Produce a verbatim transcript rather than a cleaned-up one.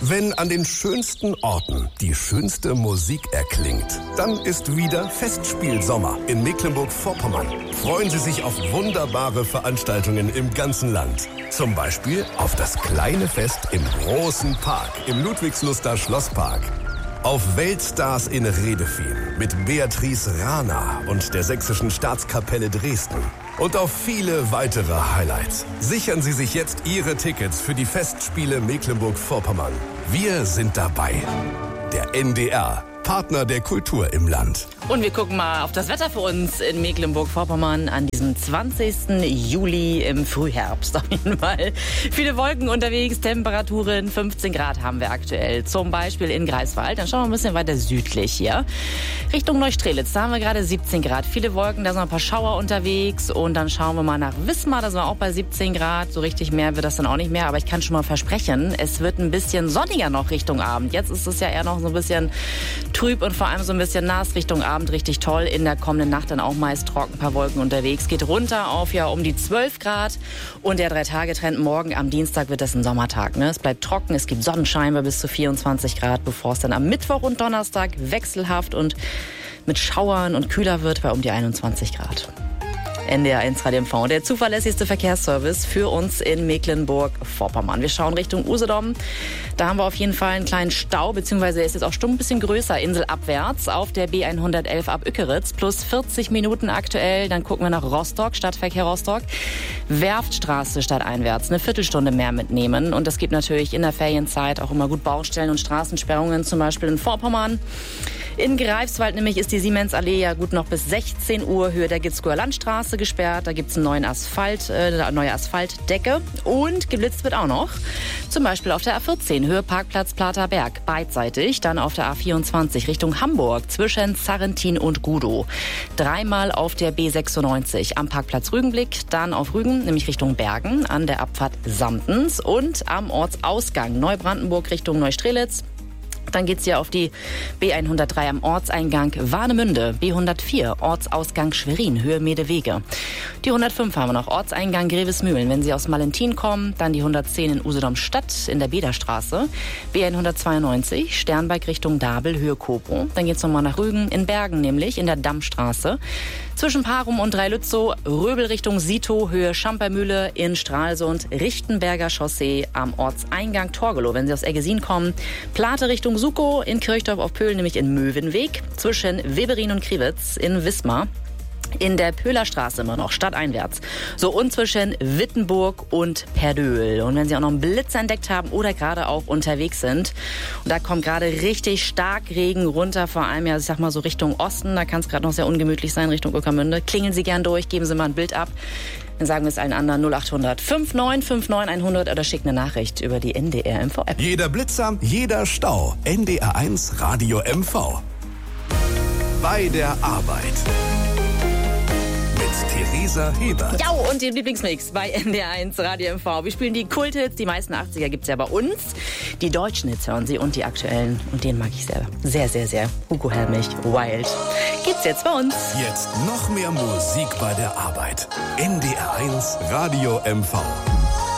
Wenn an den schönsten Orten die schönste Musik erklingt, dann ist wieder Festspielsommer in Mecklenburg-Vorpommern. Freuen Sie sich auf wunderbare Veranstaltungen im ganzen Land. Zum Beispiel auf das kleine Fest im großen Park, im Ludwigsluster Schlosspark. Auf Weltstars in Redefehn mit Beatrice Rana und der Sächsischen Staatskapelle Dresden. Und auf viele weitere Highlights. Sichern Sie sich jetzt Ihre Tickets für die Festspiele Mecklenburg-Vorpommern. Wir sind dabei. Der N D R, Partner der Kultur im Land. Und wir gucken mal auf das Wetter für uns in Mecklenburg-Vorpommern an diesem zwanzigsten Juli im Frühherbst auf jeden Fall. Viele Wolken unterwegs, Temperaturen fünfzehn Grad haben wir aktuell. Zum Beispiel in Greifswald. Dann schauen wir ein bisschen weiter südlich hier. Richtung Neustrelitz, da haben wir gerade siebzehn Grad. Viele Wolken, da sind ein paar Schauer unterwegs. Und dann schauen wir mal nach Wismar, da sind wir auch bei siebzehn Grad. So richtig mehr wird das dann auch nicht mehr. Aber ich kann schon mal versprechen, es wird ein bisschen sonniger noch Richtung Abend. Jetzt ist es ja eher noch so ein bisschen trüb und vor allem so ein bisschen nass Richtung Abend. Richtig toll. In der kommenden Nacht dann auch meist trocken, ein paar Wolken unterwegs. Geht runter auf ja um die zwölf Grad. Und der Drei-Tage-Trend morgen am Dienstag wird das ein Sommertag. Ne? Es bleibt trocken, es gibt Sonnenschein bei bis zu vierundzwanzig Grad, bevor es dann am Mittwoch und Donnerstag wechselhaft und mit Schauern und kühler wird bei um die einundzwanzig Grad. N D R eins Radio M V, der zuverlässigste Verkehrsservice für uns in Mecklenburg-Vorpommern. Wir schauen Richtung Usedom. Da haben wir auf jeden Fall einen kleinen Stau, beziehungsweise er ist jetzt auch stumm ein bisschen größer, inselabwärts auf der B hundertelf ab Ückeritz. Plus vierzig Minuten aktuell. Dann gucken wir nach Rostock, Stadtverkehr Rostock. Werftstraße stadteinwärts, eine Viertelstunde mehr mitnehmen. Und es gibt natürlich in der Ferienzeit auch immer gut Baustellen und Straßensperrungen, zum Beispiel in Vorpommern. In Greifswald nämlich ist die Siemens-Allee ja gut noch bis sechzehn Uhr Höhe der Gitzkower Landstraße gesperrt. Da gibt's einen neuen Asphalt, äh, eine neue Asphaltdecke. Und geblitzt wird auch noch. Zum Beispiel auf der A vierzehn, Höhe Parkplatz Platerberg, beidseitig. Dann auf der A vierundzwanzig Richtung Hamburg zwischen Zarrentin und Gudow. Dreimal auf der B sechsundneunzig am Parkplatz Rügenblick. Dann auf Rügen, nämlich Richtung Bergen an der Abfahrt Samtens. Und am Ortsausgang Neubrandenburg Richtung Neustrelitz. Dann geht's hier auf die B hundertdrei am Ortseingang Warnemünde, B hundertvier Ortsausgang Schwerin, Höhe Medewege. Die hundertfünf haben wir noch, Ortseingang Grevesmühlen. Wenn Sie aus Malentin kommen, dann die hundertzehn in Usedom-Stadt in der Bederstraße, B hundertzweiundneunzig Sternberg Richtung Dabel, Höhe Kopo. Dann geht's nochmal nach Rügen, in Bergen nämlich, in der Dammstraße. Zwischen Parum und Dreilützow, Röbel Richtung Sito, Höhe Schampermühle in Stralsund, Richtenberger Chaussee am Ortseingang Torgelow. Wenn Sie aus Eggesin kommen, Plate Richtung Sukow, in Kirchdorf auf Pöhl, nämlich in Möwenweg, zwischen Weberin und Kriwitz in Wismar. In der Pöhlerstraße immer noch, stadteinwärts. So, und zwischen Wittenburg und Perdöhl. Und wenn Sie auch noch einen Blitz entdeckt haben oder gerade auch unterwegs sind, und da kommt gerade richtig stark Regen runter, vor allem ja, ich sag mal so Richtung Osten, da kann es gerade noch sehr ungemütlich sein, Richtung Ueckermünde. Klingeln Sie gern durch, geben Sie mal ein Bild ab. Dann sagen wir es allen anderen null acht hundert neunundfünfzig neunundfünfzig hundert oder schickt eine Nachricht über die N D R M V-App. Jeder Blitzer, jeder Stau. N D R eins Radio M V. Bei der Arbeit. Theresa Hebert. Ja, und den Lieblingsmix bei N D R eins Radio M V. Wir spielen die Kulthits, die meisten achtziger gibt's ja bei uns. Die deutschen Hits hören Sie und die aktuellen. Und den mag ich sehr, sehr, sehr, sehr. Hugo Helmich, Wild. Gibt's jetzt bei uns. Jetzt noch mehr Musik bei der Arbeit. N D R eins Radio M V.